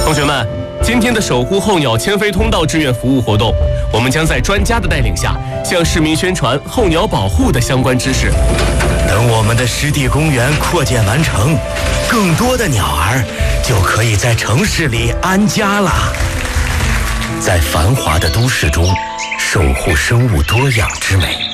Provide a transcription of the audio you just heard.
同学们，今天的守护候鸟迁飞通道志愿服务活动，我们将在专家的带领下，向市民宣传候鸟保护的相关知识。 等我们的湿地公园扩建完成，更多的鸟儿就可以在城市里安家了。在繁华的都市中，守护生物多样之美。